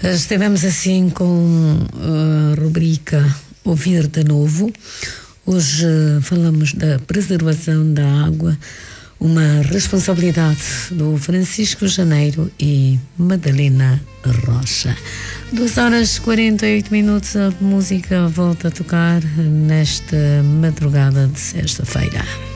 Estivemos assim com a rubrica Ouvir de Novo. Hoje falamos da preservação da água, uma responsabilidade do Francisco Janeiro e Madalena Rocha. 2h48, a música volta a tocar nesta madrugada de sexta-feira.